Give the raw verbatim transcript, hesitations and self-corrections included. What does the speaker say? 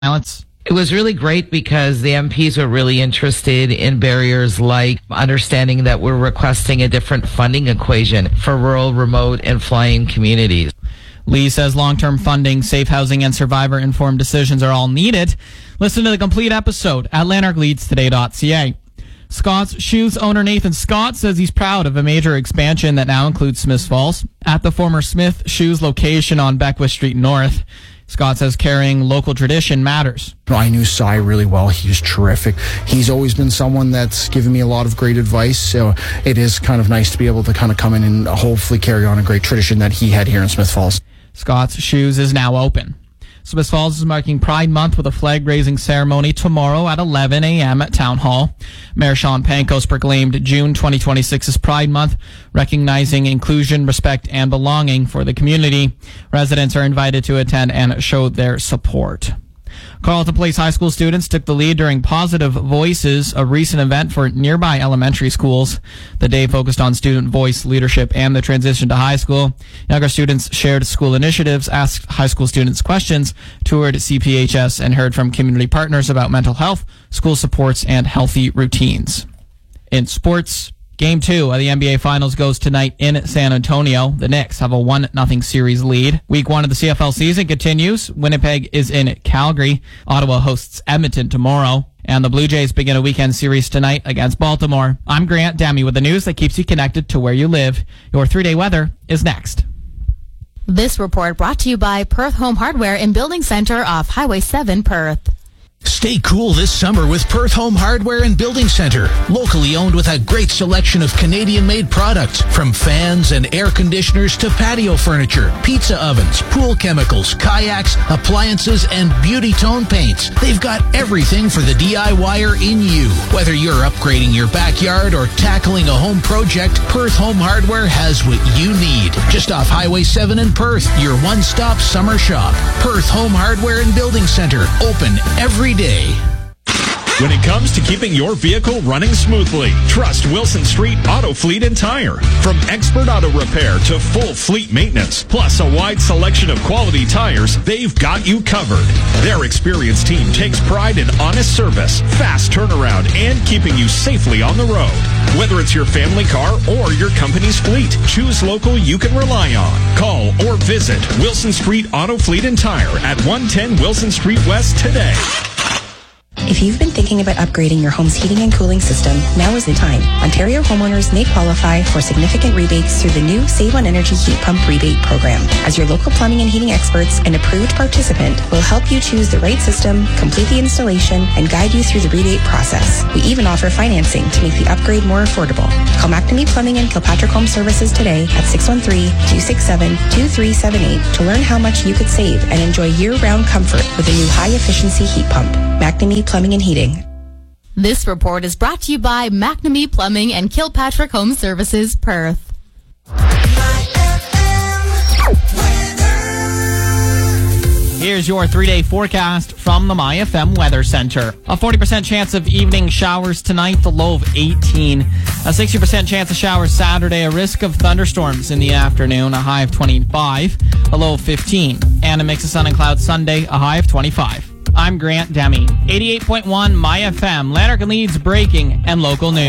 Let's It was really great because the M Ps are really interested in barriers like understanding that we're requesting a different funding equation for rural, remote, and fly-in communities. Lee says long-term funding, safe housing, and survivor-informed decisions are all needed. Listen to the complete episode at lanark leads today dot c a. Scott's Shoes owner Nathan Scott says he's proud of a major expansion that now includes Smiths Falls at the former Smith Shoes location on Beckwith Street North. Scott says carrying local tradition matters. I knew Cy really well. He was terrific. He's always been someone that's given me a lot of great advice. So it is kind of nice to be able to kind of come in and hopefully carry on a great tradition that he had here in Smiths Falls. Scott's Shoes is now open. Smiths Falls is marking Pride Month with a flag-raising ceremony tomorrow at eleven a.m. at Town Hall. Mayor Sean Pankos proclaimed June twenty twenty-six as Pride Month, recognizing inclusion, respect, and belonging for the community. Residents are invited to attend and show their support. Carleton Place High School students took the lead during Positive Voices, a recent event for nearby elementary schools. The day focused on student voice, leadership, and the transition to high school. Younger students shared school initiatives, asked high school students questions, toured C P H S, and heard from community partners about mental health, school supports, and healthy routines. In sports, Game two of the N B A Finals goes tonight in San Antonio. The Knicks have a one nothing series lead. Week one of the C F L season continues. Winnipeg is in Calgary. Ottawa hosts Edmonton tomorrow. And the Blue Jays begin a weekend series tonight against Baltimore. I'm Grant Demi with the news that keeps you connected to where you live. Your three-day weather is next. This report brought to you by Perth Home Hardware and Building Center off Highway seven, Perth. Stay cool this summer with Perth Home Hardware and Building Center. Locally owned with a great selection of Canadian-made products. From fans and air conditioners to patio furniture, pizza ovens, pool chemicals, kayaks, appliances, and beauty tone paints. They've got everything for the DIYer in you. Whether you're upgrading your backyard or tackling a home project, Perth Home Hardware has what you need. Just off Highway seven in Perth, your one-stop summer shop. Perth Home Hardware and Building Center. Open every day. When it comes to keeping your vehicle running smoothly, trust Wilson Street Auto Fleet and Tire. From expert auto repair to full fleet maintenance, plus a wide selection of quality tires, they've got you covered. Their experienced team takes pride in honest service, fast turnaround, and keeping you safely on the road. Whether it's your family car or your company's fleet, choose local you can rely on. Call or visit Wilson Street Auto Fleet and Tire at one ten Wilson Street West today. If you've been thinking about upgrading your home's heating and cooling system, now is the time. Ontario homeowners may qualify for significant rebates through the new Save on Energy Heat Pump Rebate Program. As your local plumbing and heating experts and approved participant, will help you choose the right system, complete the installation, and guide you through the rebate process. We even offer financing to make the upgrade more affordable. Call McNamee Plumbing and Kilpatrick Home Services today at six one three, two six seven, two three seven eight to learn how much you could save and enjoy year-round comfort with a new high-efficiency heat pump. McNamee Plumbing and Heating. This report is brought to you by McNamee Plumbing and Kilpatrick Home Services, Perth. Here's your three-day forecast from the My F M Weather Center. A forty percent chance of evening showers tonight, the low of eighteen. A sixty percent chance of showers Saturday, a risk of thunderstorms in the afternoon, a high of twenty-five, a low of fifteen. And a mix of sun and clouds Sunday, a high of twenty-five. I'm Grant Demi. eighty-eight point one My F M, Lanark and Leeds breaking and local news.